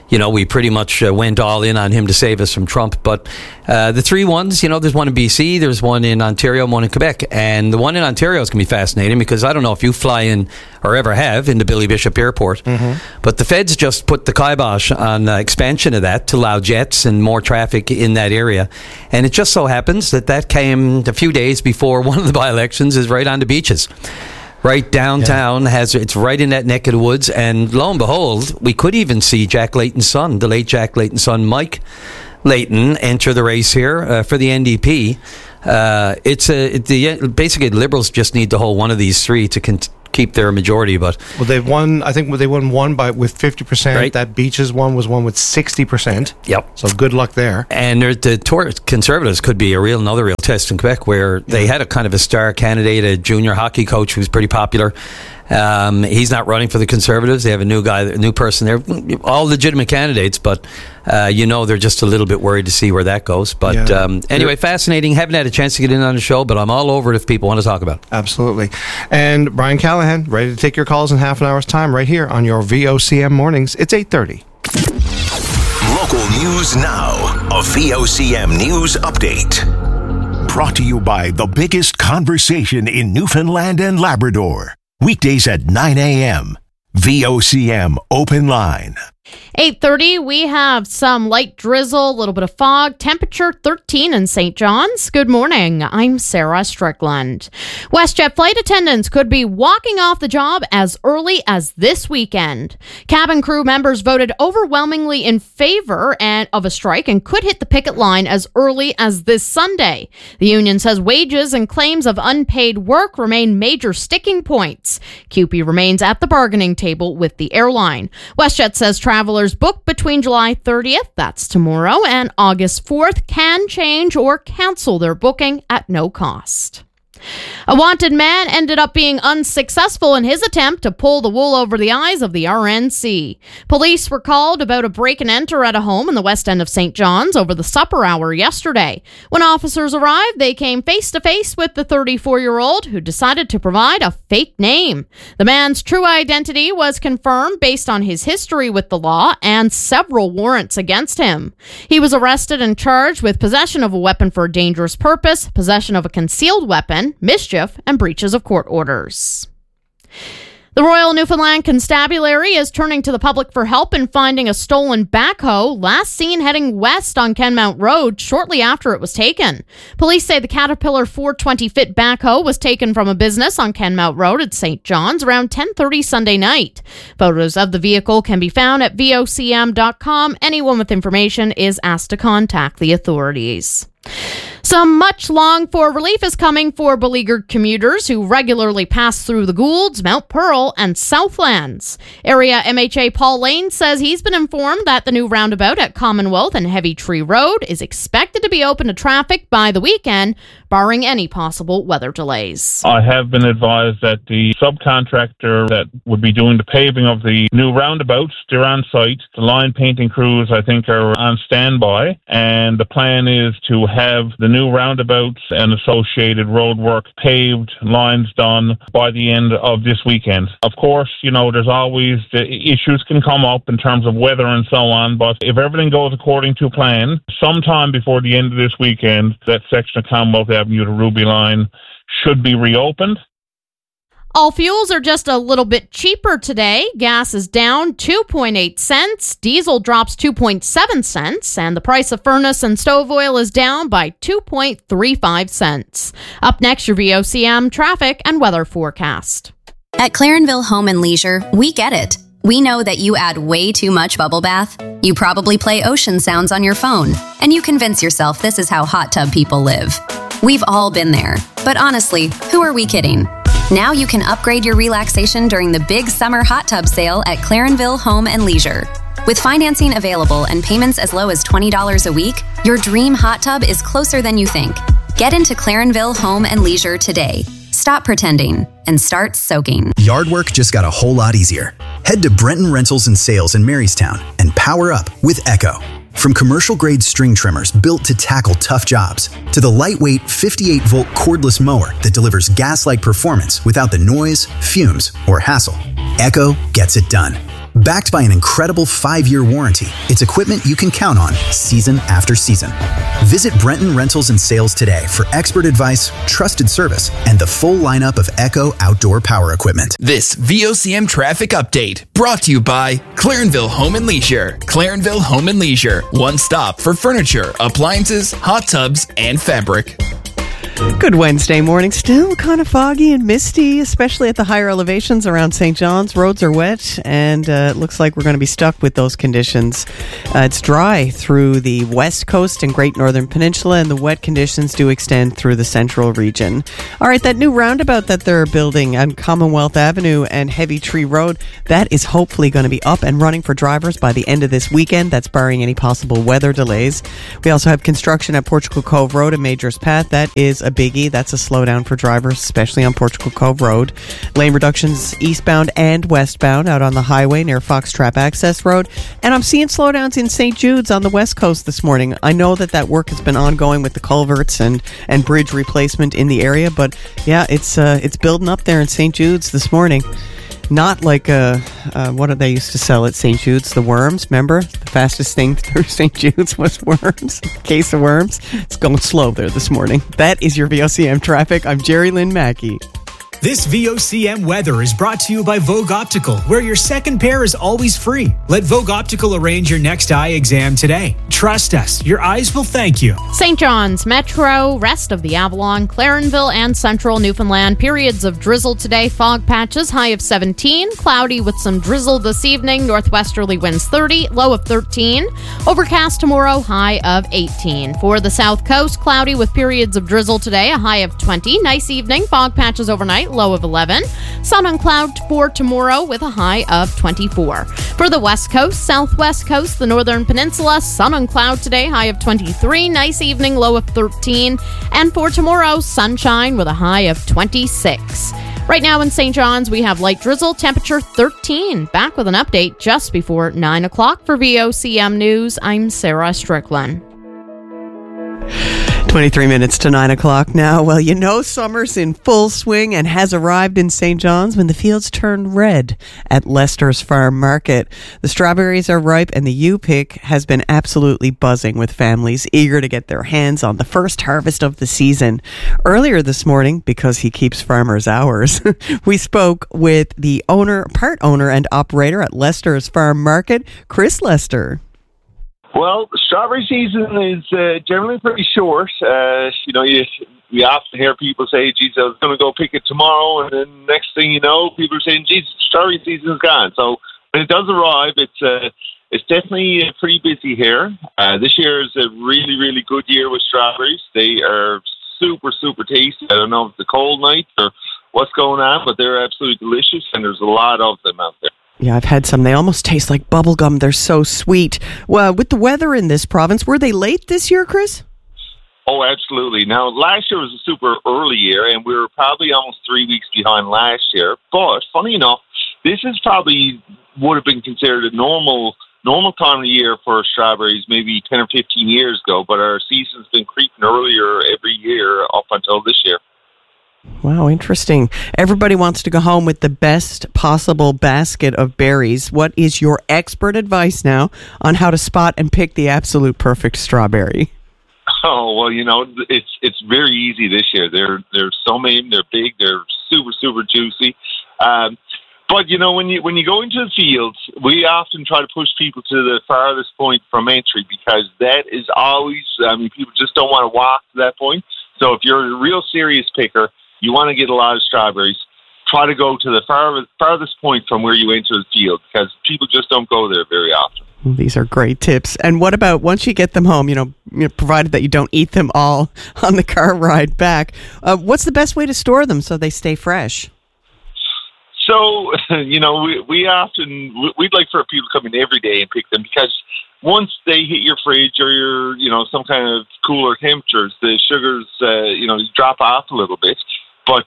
we pretty much went all in on him to save us from Trump. But the three ones, there's one in BC, there's one in Ontario, and one in Quebec. And the one in Ontario is going to be fascinating because I don't know if you fly in or ever have into Billy Bishop Airport, but the feds just put the kibosh on expansion of that to allow jets and more traffic in that area. And it just so happens that came a few days before one of the by-elections is right on the beaches. Right downtown, it's right in that neck of the woods, and lo and behold, we could even see Jack Layton's son, the late Jack Layton's son, Mike Layton, enter the race here for the NDP. Basically, Liberals just need to hold one of these three to keep their majority. But
they've won. I think they won one with 50%. Right. That Beaches one was one with 60%.
Yep.
So good luck there.
And the Conservatives could be another real test in Quebec, where they had a kind of a star candidate, a junior hockey coach who's pretty popular. He's not running for the Conservatives. They have a new person there. All legitimate candidates, but they're just a little bit worried to see where that goes. But anyway, fascinating. Haven't had a chance to get in on the show, but I'm all over it if people want to talk about it.
Absolutely. And Brian Callahan, ready to take your calls in half an hour's time right here on your VOCM mornings. It's 8:30.
Local news now. A VOCM news update. Brought to you by the biggest conversation in Newfoundland and Labrador. Weekdays at 9 a.m. VOCM Open Line.
8:30, we have some light drizzle, a little bit of fog, temperature 13 in St. John's. Good morning, I'm Sarah Strickland. WestJet flight attendants could be walking off the job as early as this weekend. Cabin crew members voted overwhelmingly in favor of a strike and could hit the picket line as early as this Sunday. The union says wages and claims of unpaid work remain major sticking points. CUPE remains at the bargaining table with the airline. WestJet says travelers booked between July 30th, that's tomorrow, and August 4th can change or cancel their booking at no cost. A wanted man ended up being unsuccessful in his attempt to pull the wool over the eyes of the RNC. Police were called about a break and enter at a home in the west end of St. John's over the supper hour yesterday. When officers arrived, they came face to face with the 34-year-old who decided to provide a fake name. The man's true identity was confirmed based on his history with the law and several warrants against him. He was arrested and charged with possession of a weapon for a dangerous purpose, possession of a concealed weapon, mischief, and breaches of court orders. The Royal Newfoundland Constabulary is turning to the public for help in finding a stolen backhoe last seen heading west on Kenmount Road shortly after it was taken. Police say the Caterpillar 420-fit backhoe was taken from a business on Kenmount Road at St. John's around 10:30 Sunday night. Photos of the vehicle can be found at vocm.com. Anyone with information is asked to contact the authorities. Some much longed for relief is coming for beleaguered commuters who regularly pass through the Goulds, Mount Pearl, and Southlands. Area MHA Paul Lane says he's been informed that the new roundabout at Commonwealth and Heavy Tree Road is expected to be open to traffic by the weekend, barring any possible weather delays.
I have been advised that the subcontractor that would be doing the paving of the new roundabouts, they're on site. The line painting crews, I think, are on standby, and the plan is to have the new roundabouts and associated roadwork paved, lines done by the end of this weekend. Of course, there's always the issues can come up in terms of weather and so on, but if everything goes according to plan, sometime before the end of this weekend, that section of Commonwealth Avenue to Ruby line should be reopened.
All fuels are just a little bit cheaper today. Gas is down 2.8 cents. Diesel drops 2.7 cents. And the price of furnace and stove oil is down by 2.35 cents. Up next, your VOCM traffic and weather forecast.
At Clarenville Home and Leisure, we get it. We know that you add way too much bubble bath. You probably play ocean sounds on your phone. And you convince yourself this is how hot tub people live. We've all been there. But honestly, who are we kidding? Now you can upgrade your relaxation during the big summer hot tub sale at Clarenville Home and Leisure. With financing available and payments as low as $20 a week, your dream hot tub is closer than you think. Get into Clarenville Home and Leisure today. Stop pretending and start soaking.
Yard work just got a whole lot easier. Head to Brenton Rentals and Sales in Marystown and power up with Echo. From commercial-grade string trimmers built to tackle tough jobs, to the lightweight 58-volt cordless mower that delivers gas-like performance without the noise, fumes, or hassle, Echo gets it done. Backed by an incredible 5-year warranty, it's equipment you can count on season after season. Visit Brenton Rentals and Sales today for expert advice, trusted service, and the full lineup of Echo outdoor power equipment.
This VOCM traffic update brought to you by Clarenville Home and Leisure. Clarenville Home and Leisure, one stop for furniture, appliances, hot tubs, and fabric.
Good Wednesday morning. Still kind of foggy and misty, especially at the higher elevations around St. John's. Roads are wet, and it looks like we're going to be stuck with those conditions. It's dry through the west coast and Great Northern Peninsula, and the wet conditions do extend through the central region. All right, that new roundabout that they're building on Commonwealth Avenue and Heavy Tree Road, that is hopefully going to be up and running for drivers by the end of this weekend. That's barring any possible weather delays. We also have construction at Portugal Cove Road and Major's Path. That is a biggie. That's a slowdown for drivers, especially on Portugal Cove Road. Lane reductions eastbound and westbound out on the highway near Foxtrap Access Road. And I'm seeing slowdowns in St. Jude's on the west coast this morning. I know that work has been ongoing with the culverts and bridge replacement in the area, but yeah, it's building up there in St. Jude's this morning. Not like what did they used to sell at St. Jude's? The worms, remember? The fastest thing through St. Jude's was worms. A case of worms. It's going slow there this morning. That is your VOCM traffic. I'm Jerry Lynn Mackey.
This VOCM weather is brought to you by Vogue Optical, where your second pair is always free. Let Vogue Optical arrange your next eye exam today. Trust us, your eyes will thank you.
St. John's Metro, rest of the Avalon, Clarenville, and central Newfoundland. Periods of drizzle today, fog patches, high of 17. Cloudy with some drizzle this evening, northwesterly winds 30, low of 13. Overcast tomorrow, high of 18. For the south coast, cloudy with periods of drizzle today, a high of 20. Nice evening, fog patches overnight, low of 11. Sun on cloud for tomorrow with a high of 24. For the west coast, southwest coast, the northern peninsula, sun on cloud today, high of 23. Nice evening, low of 13. And for tomorrow, sunshine with a high of 26. Right now in St. John's, we have light drizzle, temperature 13. Back with an update just before 9 o'clock for VOCM News. I'm Sarah Strickland.
23 minutes to 9 o'clock now. Well, you know summer's in full swing and has arrived in St. John's when the fields turn red at Lester's Farm Market. The strawberries are ripe and the U-Pick has been absolutely buzzing with families eager to get their hands on the first harvest of the season. Earlier this morning, because he keeps farmers hours, we spoke with the part owner and operator at Lester's Farm Market, Chris Lester.
Well, the strawberry season is generally pretty short. We often hear people say, geez, I was going to go pick it tomorrow, and then next thing you know, people are saying, geez, strawberry season is gone. So when it does arrive, it's definitely pretty busy here. This year is a really, really good year with strawberries. They are super, super tasty. I don't know if it's a cold night or what's going on, but they're absolutely delicious, and there's a lot of them out there.
Yeah, I've had some. They almost taste like bubble gum. They're so sweet. Well, with the weather in this province, were they late this year, Chris?
Oh, absolutely. Now, last year was a super early year, and we were probably almost 3 weeks behind last year. But, funny enough, this is probably would have been considered a normal time of the year for strawberries maybe 10 or 15 years ago, but our season's been creeping earlier every year up until this year.
Wow, interesting. Everybody wants to go home with the best possible basket of berries. What is your expert advice now on how to spot and pick the absolute perfect strawberry?
Oh, well, it's very easy this year. There's so many. They're big. They're super, super juicy. But, when you go into the fields, we often try to push people to the farthest point from entry because that is always, people just don't want to walk to that point. So if you're a real serious picker, you want to get a lot of strawberries, try to go to the farthest point from where you enter the field because people just don't go there very often.
Well, these are great tips. And what about once you get them home, provided that you don't eat them all on the car ride back, what's the best way to store them so they stay fresh?
So, we'd like for people to come in every day and pick them because once they hit your fridge or your, some kind of cooler temperatures, the sugars, drop off a little bit. But,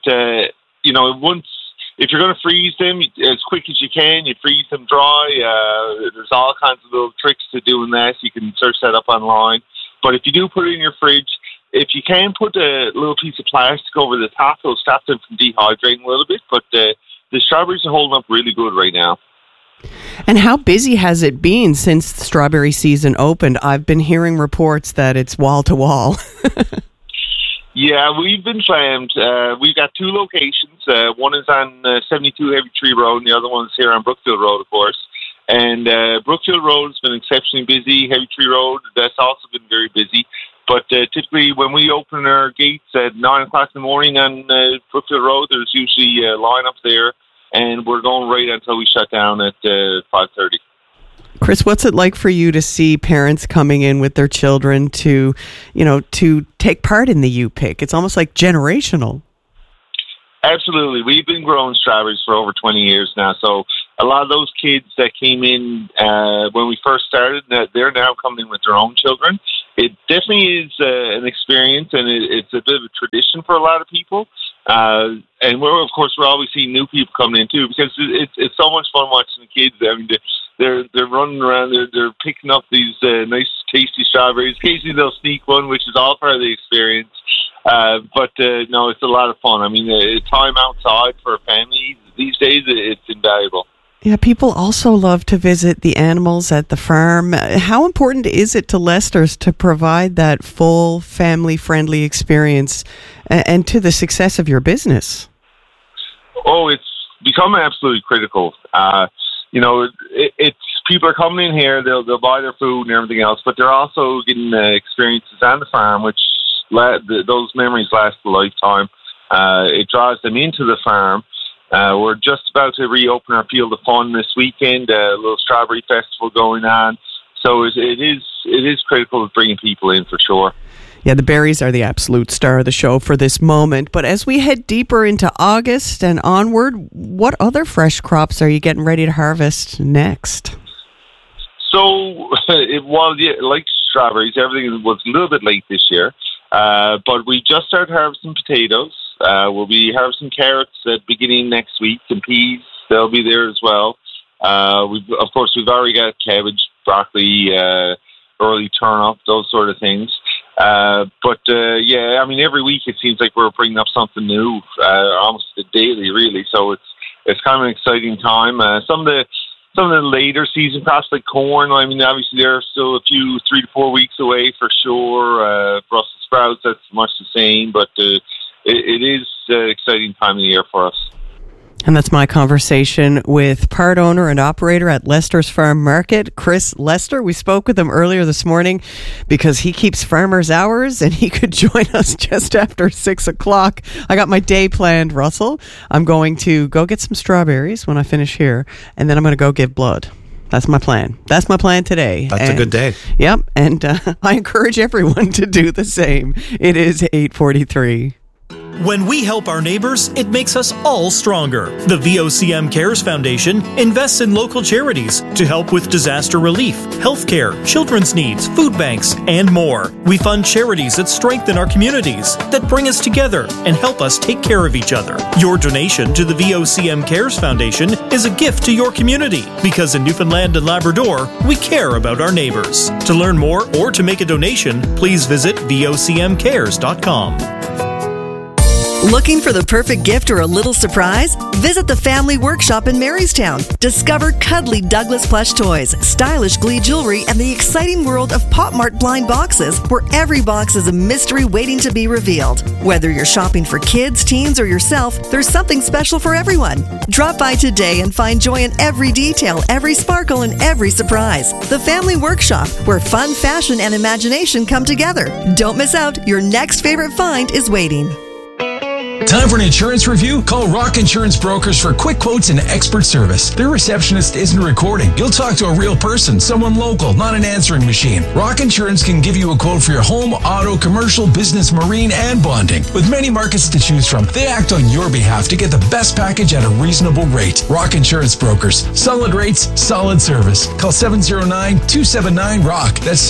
if you're going to freeze them as quick as you can, you freeze them dry. There's all kinds of little tricks to doing that. You can search that up online. But if you do put it in your fridge, if you can put a little piece of plastic over the top, it'll stop them from dehydrating a little bit. But the strawberries are holding up really good right now.
And how busy has it been since the strawberry season opened? I've been hearing reports that it's wall to wall.
Yeah, we've been slammed. We've got 2 locations. One is on 72 Heavy Tree Road, and the other one's here on Brookfield Road, of course. And Brookfield Road has been exceptionally busy. Heavy Tree Road, that's also been very busy. But typically when we open our gates at 9 o'clock in the morning on Brookfield Road, there's usually a line up there, and we're going right until we shut down at 5:30.
Chris, what's it like for you to see parents coming in with their children to take part in the U-Pick? It's almost like generational.
Absolutely. We've been growing strawberries for over 20 years now. So a lot of those kids that came in when we first started, they're now coming in with their own children. It definitely is an experience, and it's a bit of a tradition for a lot of people. And we're always seeing new people coming in too, because it's so much fun watching the kids. I mean, they're running around, they're picking up these nice, tasty strawberries. Occasionally they'll sneak one, which is all part of the experience. But it's a lot of fun. I mean, time outside for a family these days, it's invaluable.
Yeah, people also love to visit the animals at the farm. How important is it to Lester's to provide that full family-friendly experience and to the success of your business?
Oh, it's become absolutely critical. It's people are coming in here, they'll buy their food and everything else, but they're also getting experiences on the farm, which those memories last a lifetime. It draws them into the farm. We're just about to reopen our Field of Fun this weekend, a little strawberry festival going on. So it is critical of bringing people in for sure.
Yeah, the berries are the absolute star of the show for this moment. But as we head deeper into August and onward, what other fresh crops are you getting ready to harvest next?
So, like strawberries, everything was a little bit late this year. But we just started harvesting potatoes. We'll be harvesting carrots at beginning next week, and peas, they'll be there as well. We've already got cabbage, broccoli, early turnip, those sort of things. Every week it seems like we're bringing up something new, almost daily, really. So it's kind of an exciting time. Some of the later season crops like corn, I mean, obviously they're still a few 3 to 4 weeks away for sure. Brussels sprouts, that's much the same, but it is an exciting time of the year for us.
And that's my conversation with part owner and operator at Lester's Farm Market, Chris Lester. We spoke with him earlier this morning because he keeps farmers' hours and he could join us just after 6 o'clock. I got my day planned, Russell. I'm going to go get some strawberries when I finish here, and then I'm going to go give blood. That's my plan. That's my plan today.
That's a good day.
Yep. And I encourage everyone to do the same. It is 8:43.
When we help our neighbors, it makes us all stronger. The VOCM Cares Foundation invests in local charities to help with disaster relief, healthcare, children's needs, food banks, and more. We fund charities that strengthen our communities, that bring us together and help us take care of each other. Your donation to the VOCM Cares Foundation is a gift to your community, because in Newfoundland and Labrador, we care about our neighbors. To learn more or to make a donation, please visit vocmcares.com.
Looking for the perfect gift or a little surprise? Visit the Family Workshop in Marystown. Discover cuddly Douglas plush toys, stylish Glee jewelry, and the exciting world of Pop Mart blind boxes, where every box is a mystery waiting to be revealed. Whether you're shopping for kids, teens, or yourself, there's something special for everyone. Drop by today and find joy in every detail, every sparkle, and every surprise. The Family Workshop, where fun, fashion, and imagination come together. Don't miss out. Your next favorite find is waiting.
Time for an insurance review? Call Rock Insurance Brokers for quick quotes and expert service. Their receptionist isn't recording. You'll talk to a real person, someone local, not an answering machine. Rock Insurance can give you a quote for your home, auto, commercial, business, marine, and bonding. With many markets to choose from, they act on your behalf to get the best package at a reasonable rate. Rock Insurance Brokers. Solid rates, solid service. Call 709-279-ROCK. That's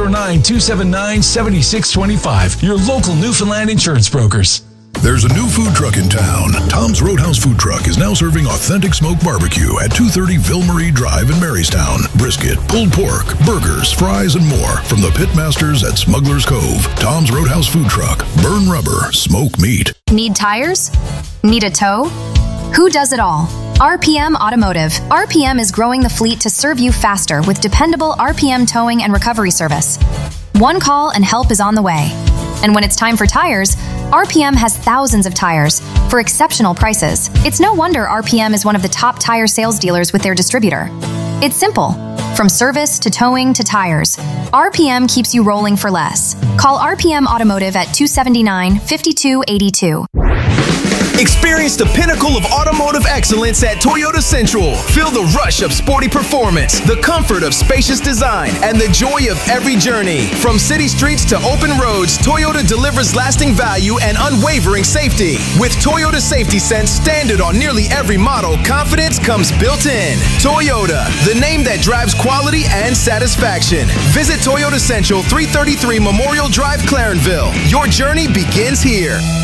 709-279-7625. Your local Newfoundland insurance brokers.
There's a new food truck in town. Tom's Roadhouse Food Truck is now serving authentic smoked barbecue at 230 Ville-Marie Drive in Marystown. Brisket, pulled pork, burgers, fries, and more from the pitmasters at Smuggler's Cove. Tom's Roadhouse Food Truck. Burn rubber, smoke meat.
Need tires? Need a tow? Who does it all?
RPM Automotive. RPM is growing the fleet to serve you faster with dependable RPM towing and recovery service. One call and help is on the way. And when it's time for tires, RPM has thousands of tires for exceptional prices. It's no wonder RPM is one of the top tire sales dealers with their distributor. It's simple. From service to towing to tires, RPM keeps you rolling for less. Call RPM Automotive at 279-5282.
Experience the pinnacle of automotive excellence at Toyota Central. Feel the rush of sporty performance, the comfort of spacious design, and the joy of every journey. From city streets to open roads, Toyota delivers lasting value and unwavering safety. With Toyota Safety Sense standard on nearly every model, confidence comes built in. Toyota, the name that drives quality and satisfaction. Visit Toyota Central, 333 Memorial Drive, Clarenville. Your journey begins here.